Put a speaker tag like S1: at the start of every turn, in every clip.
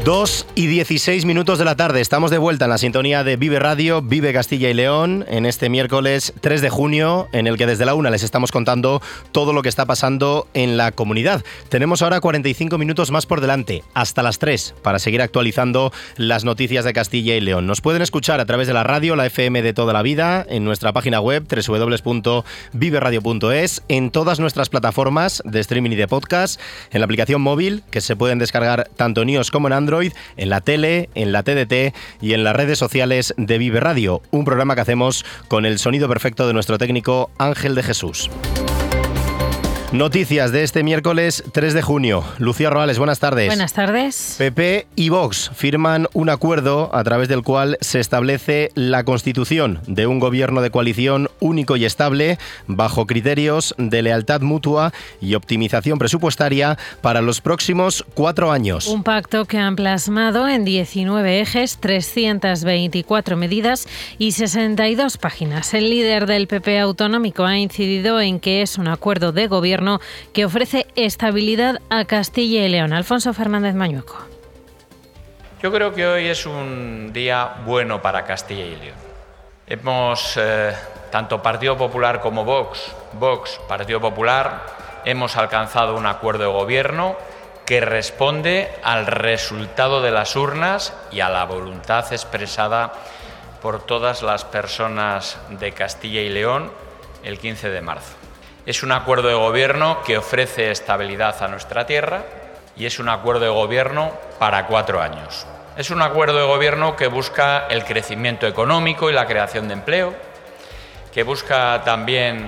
S1: 2:16 de la tarde. Estamos de vuelta en la sintonía de Vive Radio, Vive Castilla y León, en este miércoles 3 de junio, en el que desde la 1 les estamos contando todo lo que está pasando en la comunidad. Tenemos ahora 45 minutos más por delante, hasta las 3, para seguir actualizando las noticias de Castilla y León. Nos pueden escuchar a través de la radio, la FM de toda la vida, en nuestra página web www.viveradio.es, en todas nuestras plataformas de streaming y de podcast, en la aplicación móvil, que se pueden descargar tanto en iOS como en Android, en la tele, en la TDT y en las redes sociales de Vive Radio, un programa que hacemos con el sonido perfecto de nuestro técnico Ángel de Jesús. Noticias de este miércoles 3 de junio. Lucía Roales, buenas tardes.
S2: Buenas tardes.
S1: PP y Vox firman un acuerdo a través del cual se establece la constitución de un gobierno de coalición único y estable bajo criterios de lealtad mutua y optimización presupuestaria para los próximos 4 años.
S2: Un pacto que han plasmado en 19 ejes, 324 medidas y 62 páginas. El líder del PP autonómico ha incidido en que es un acuerdo de gobierno que ofrece estabilidad a Castilla y León. Alfonso Fernández Mañueco.
S3: Yo creo que hoy es un día bueno para Castilla y León. Hemos, tanto Partido Popular como Vox, Partido Popular, hemos alcanzado un acuerdo de gobierno que responde al resultado de las urnas y a la voluntad expresada por todas las personas de Castilla y León el 15 de marzo. Es un acuerdo de gobierno que ofrece estabilidad a nuestra tierra y es un acuerdo de gobierno para 4 años. Es un acuerdo de gobierno que busca el crecimiento económico y la creación de empleo, que busca también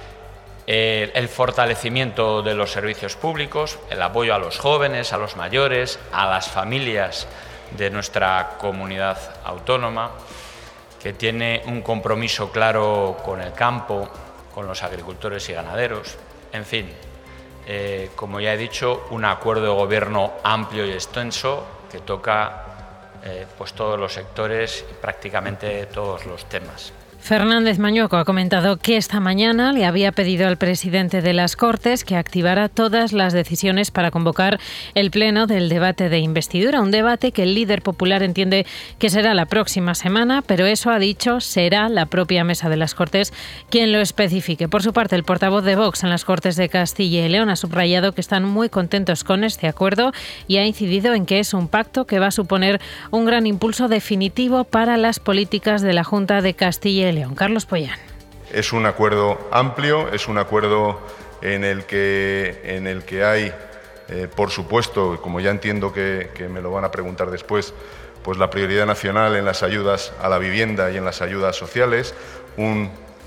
S3: el fortalecimiento de los servicios públicos, el apoyo a los jóvenes, a los mayores, a las familias de nuestra comunidad autónoma, que tiene un compromiso claro con el campo, con los agricultores y ganaderos, en fin, como ya he dicho, un acuerdo de gobierno amplio y extenso que toca pues todos los sectores y prácticamente todos los temas.
S2: Fernández Mañueco ha comentado que esta mañana le había pedido al presidente de las Cortes que activara todas las decisiones para convocar el pleno del debate de investidura, un debate que el líder popular entiende que será la próxima semana, pero eso, ha dicho, será la propia mesa de las Cortes quien lo especifique. Por su parte, el portavoz de Vox en las Cortes de Castilla y León ha subrayado que están muy contentos con este acuerdo y ha incidido en que es un pacto que va a suponer un gran impulso definitivo para las políticas de la Junta de Castilla y León. Carlos Pollán.
S4: Es un acuerdo amplio, es un acuerdo en el que hay, por supuesto, como ya entiendo que me lo van a preguntar después, pues la prioridad nacional en las ayudas a la vivienda y en las ayudas sociales, un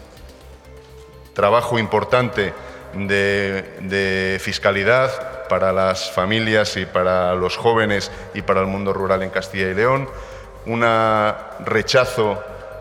S4: trabajo importante de fiscalidad para las familias y para los jóvenes y para el mundo rural en Castilla y León, un rechazo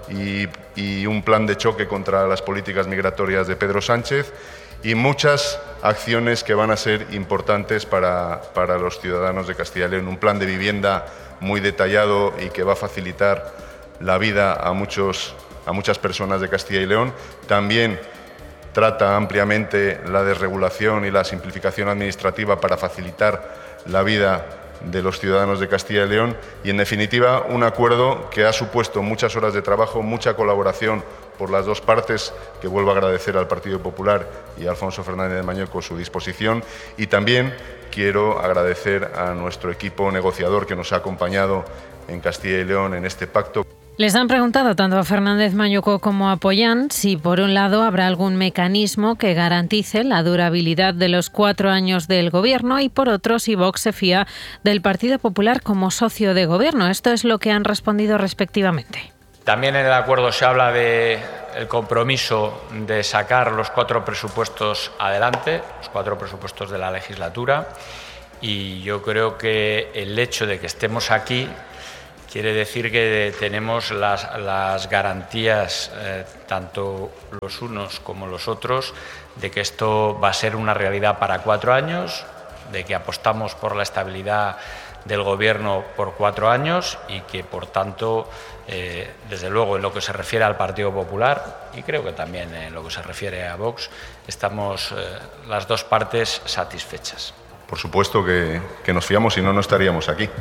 S4: y un plan de choque contra las políticas migratorias de Pedro Sánchez y muchas acciones que van a ser importantes para los ciudadanos de Castilla y León. Un plan de vivienda muy detallado y que va a facilitar la vida a muchas personas de Castilla y León. También trata ampliamente la desregulación y la simplificación administrativa para facilitar la vida de los ciudadanos de Castilla y León y, en definitiva, un acuerdo que ha supuesto muchas horas de trabajo, mucha colaboración por las dos partes, que vuelvo a agradecer al Partido Popular y a Alfonso Fernández de Mañueco su disposición, y también quiero agradecer a nuestro equipo negociador que nos ha acompañado en Castilla y León en este pacto.
S2: Les han preguntado tanto a Fernández Mañueco como a Pollán si, por un lado, habrá algún mecanismo que garantice la durabilidad de los 4 años del Gobierno y, por otro, si Vox se fía del Partido Popular como socio de Gobierno. Esto es lo que han respondido respectivamente.
S3: También en el acuerdo se habla del compromiso de sacar los 4 presupuestos adelante, los 4 presupuestos de la legislatura, y yo creo que el hecho de que estemos aquí quiere decir que tenemos las garantías, tanto los unos como los otros, de que esto va a ser una realidad para 4 años, de que apostamos por la estabilidad del Gobierno por 4 años y que, por tanto, desde luego, en lo que se refiere al Partido Popular y creo que también en lo que se refiere a Vox, estamos las dos partes satisfechas.
S4: Por supuesto que nos fiamos, si no, no estaríamos aquí.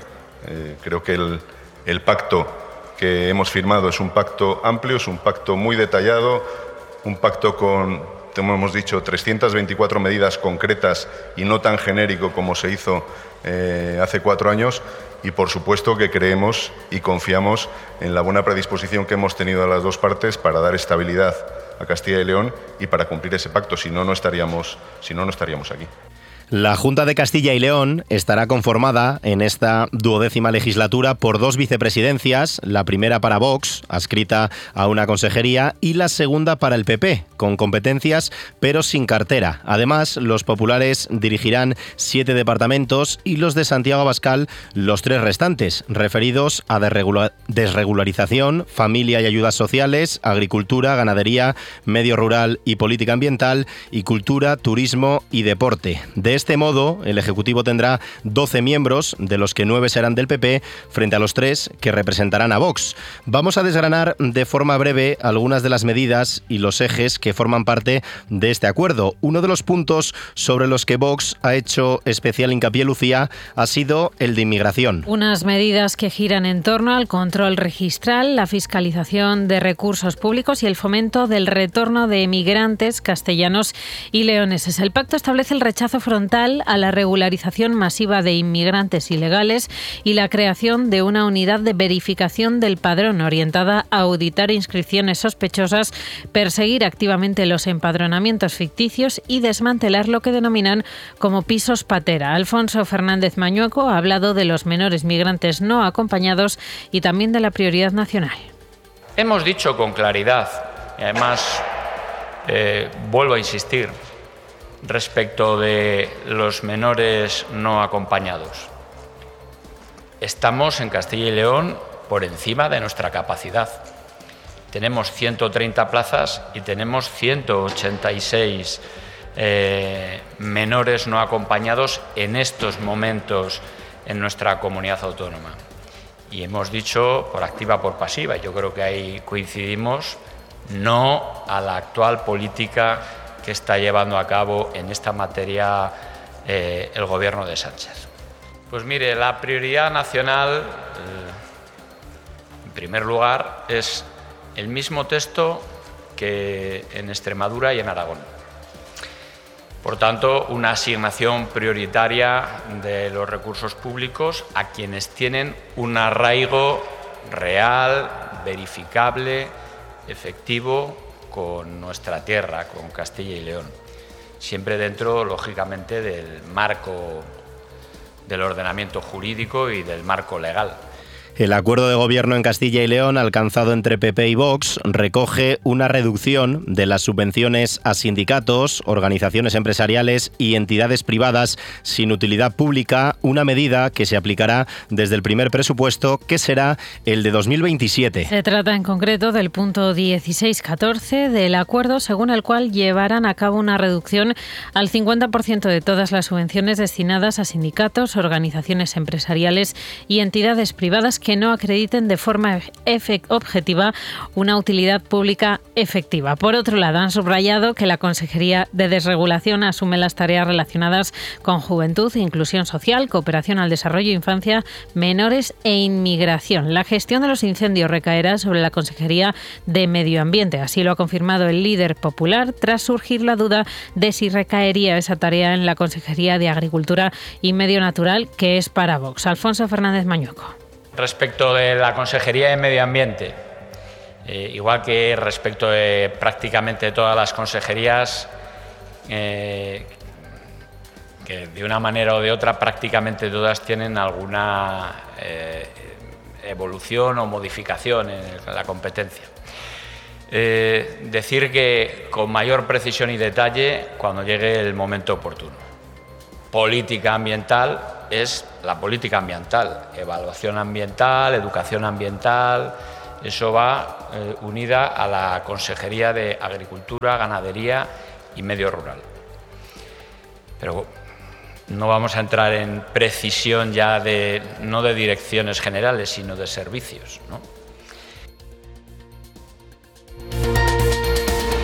S4: Creo que el pacto que hemos firmado es un pacto amplio, es un pacto muy detallado, un pacto con, como hemos dicho, 324 medidas concretas y no tan genérico como se hizo hace 4 años, y por supuesto que creemos y confiamos en la buena predisposición que hemos tenido a las dos partes para dar estabilidad a Castilla y León y para cumplir ese pacto, si no, no estaríamos aquí.
S1: La Junta de Castilla y León estará conformada en esta 12ª legislatura por 2 vicepresidencias, la primera para Vox, adscrita a una consejería, y la segunda para el PP, con competencias pero sin cartera. Además, los populares dirigirán 7 departamentos y los de Santiago Abascal los 3 restantes, referidos a desregularización, familia y ayudas sociales, agricultura, ganadería, medio rural y política ambiental, y cultura, turismo y deporte. De este modo, el Ejecutivo tendrá 12 miembros, de los que 9 serán del PP, frente a los 3 que representarán a Vox. Vamos a desgranar de forma breve algunas de las medidas y los ejes que forman parte de este acuerdo. Uno de los puntos sobre los que Vox ha hecho especial hincapié, Lucía, ha sido el de inmigración.
S2: Unas medidas que giran en torno al control registral, la fiscalización de recursos públicos y el fomento del retorno de emigrantes castellanos y leoneses. El pacto establece el rechazo frontal a la regularización masiva de inmigrantes ilegales y la creación de una unidad de verificación del padrón orientada a auditar inscripciones sospechosas, perseguir activamente los empadronamientos ficticios y desmantelar lo que denominan como pisos patera. Alfonso Fernández Mañueco ha hablado de los menores migrantes no acompañados y también de la prioridad nacional.
S3: Hemos dicho con claridad, y además vuelvo a insistir, respecto de los menores no acompañados. Estamos en Castilla y León por encima de nuestra capacidad. Tenemos 130 plazas y tenemos 186 menores no acompañados en estos momentos en nuestra comunidad autónoma. Y hemos dicho por activa, por pasiva, yo creo que ahí coincidimos, no a la actual política que está llevando a cabo en esta materia el Gobierno de Sánchez. Pues mire, la prioridad nacional, en primer lugar, es el mismo texto que en Extremadura y en Aragón. Por tanto, una asignación prioritaria de los recursos públicos a quienes tienen un arraigo real, verificable, efectivo, con nuestra tierra, con Castilla y León, siempre dentro, lógicamente, del marco del ordenamiento jurídico y del marco legal.
S1: El acuerdo de gobierno en Castilla y León alcanzado entre PP y Vox recoge una reducción de las subvenciones a sindicatos, organizaciones empresariales y entidades privadas sin utilidad pública, una medida que se aplicará desde el primer presupuesto, que será el de 2027.
S2: Se trata en concreto del punto 16.14 del acuerdo, según el cual llevarán a cabo una reducción al 50% de todas las subvenciones destinadas a sindicatos, organizaciones empresariales y entidades privadas que no acrediten de forma objetiva una utilidad pública efectiva. Por otro lado, han subrayado que la Consejería de Desregulación asume las tareas relacionadas con juventud, inclusión social, cooperación al desarrollo, infancia, menores e inmigración. La gestión de los incendios recaerá sobre la Consejería de Medio Ambiente. Así lo ha confirmado el líder popular tras surgir la duda de si recaería esa tarea en la Consejería de Agricultura y Medio Natural, que es para Vox. Alfonso Fernández Mañueco.
S3: Respecto de la Consejería de Medio Ambiente, igual que respecto de prácticamente todas las consejerías, que de una manera o de otra prácticamente todas tienen alguna evolución o modificación en la competencia. Decir que con mayor precisión y detalle cuando llegue el momento oportuno. Política ambiental es la política ambiental, evaluación ambiental, educación ambiental, eso va unida a la Consejería de Agricultura, Ganadería y Medio Rural. Pero no vamos a entrar en precisión ya no de direcciones generales, sino de servicios, ¿no?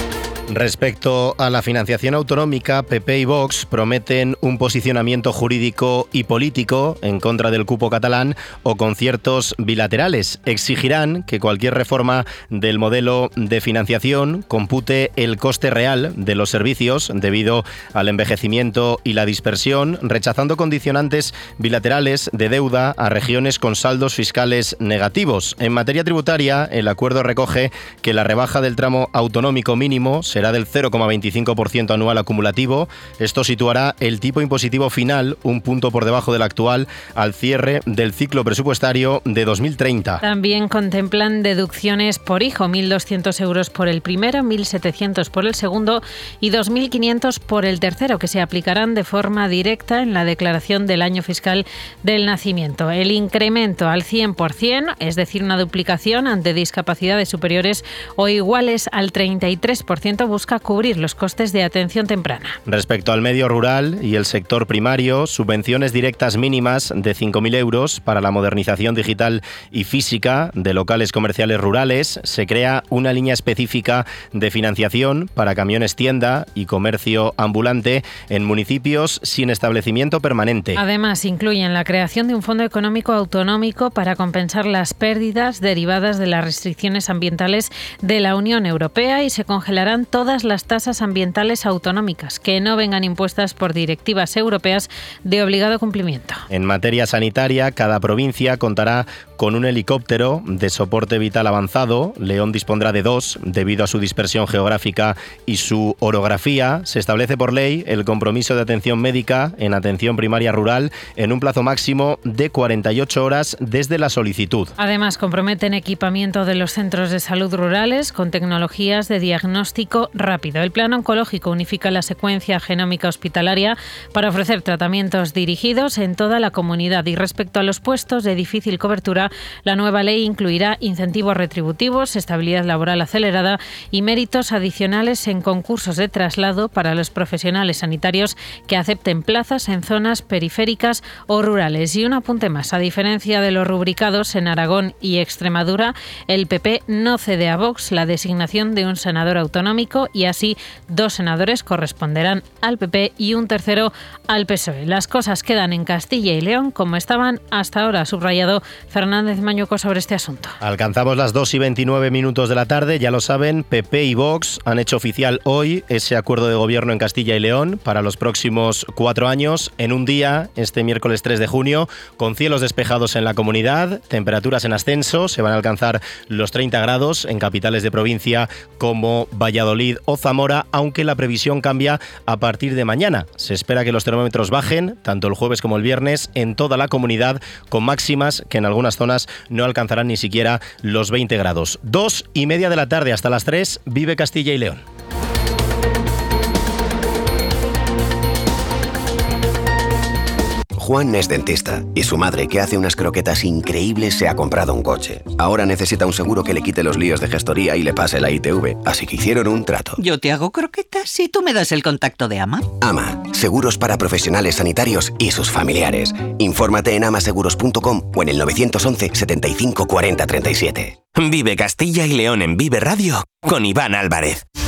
S1: Respecto a la financiación autonómica, PP y Vox prometen un posicionamiento jurídico y político en contra del cupo catalán o conciertos bilaterales. Exigirán que cualquier reforma del modelo de financiación compute el coste real de los servicios debido al envejecimiento y la dispersión, rechazando condicionantes bilaterales de deuda a regiones con saldos fiscales negativos. En materia tributaria, el acuerdo recoge que la rebaja del tramo autonómico mínimo será del 0,25% anual acumulativo. Esto situará el tipo impositivo final un punto por debajo del actual al cierre del ciclo presupuestario de 2030.
S2: También contemplan deducciones por hijo, 1.200 euros por el primero, 1.700 por el segundo y 2.500 por el tercero, que se aplicarán de forma directa en la declaración del año fiscal del nacimiento. El incremento al 100%, es decir, una duplicación ante discapacidades superiores o iguales al 33%, busca cubrir los costes de atención temprana.
S1: Respecto al medio rural y el sector primario, subvenciones directas mínimas de 5.000 euros para la modernización digital y física de locales comerciales rurales. Se crea una línea específica de financiación para camiones tienda y comercio ambulante en municipios sin establecimiento permanente.
S2: Además, incluyen la creación de un fondo económico autonómico para compensar las pérdidas derivadas de las restricciones ambientales de la Unión Europea y se congelarán todas las tasas ambientales autonómicas que no vengan impuestas por directivas europeas de obligado cumplimiento.
S1: En materia sanitaria, cada provincia contará con un helicóptero de soporte vital avanzado. León dispondrá de 2 debido a su dispersión geográfica y su orografía. Se establece por ley el compromiso de atención médica en atención primaria rural en un plazo máximo de 48 horas desde la solicitud.
S2: Además, comprometen equipamiento de los centros de salud rurales con tecnologías de diagnóstico rápido. El plan oncológico unifica la secuencia genómica hospitalaria para ofrecer tratamientos dirigidos en toda la comunidad. Y respecto a los puestos de difícil cobertura, la nueva ley incluirá incentivos retributivos, estabilidad laboral acelerada y méritos adicionales en concursos de traslado para los profesionales sanitarios que acepten plazas en zonas periféricas o rurales. Y un apunte más: a diferencia de los rubricados en Aragón y Extremadura, el PP no cede a Vox la designación de un senador autonómico y así 2 senadores corresponderán al PP y un tercero al PSOE. Las cosas quedan en Castilla y León como estaban hasta ahora, ha subrayado Fernández Mañuco sobre este asunto.
S1: Alcanzamos las 2:29 de la tarde, ya lo saben, PP y Vox han hecho oficial hoy ese acuerdo de gobierno en Castilla y León para los próximos 4 años, en un día, este miércoles 3 de junio, con cielos despejados en la comunidad, temperaturas en ascenso, se van a alcanzar los 30 grados en capitales de provincia como Valladolid o Zamora, aunque la previsión cambia a partir de mañana. Se espera que los termómetros bajen, tanto el jueves como el viernes, en toda la comunidad, con máximas que en algunas zonas no alcanzarán ni siquiera los 20 grados. 2:30 de la tarde hasta las 3, vive Castilla y León.
S5: Juan es dentista y su madre, que hace unas croquetas increíbles, se ha comprado un coche. Ahora necesita un seguro que le quite los líos de gestoría y le pase la ITV, así que hicieron un trato.
S6: Yo te hago croquetas y tú me das el contacto de AMA.
S5: AMA, seguros para profesionales sanitarios y sus familiares. Infórmate en amaseguros.com o en el 911 75 40 37.
S7: Vive Castilla y León en Vive Radio con Iván Álvarez.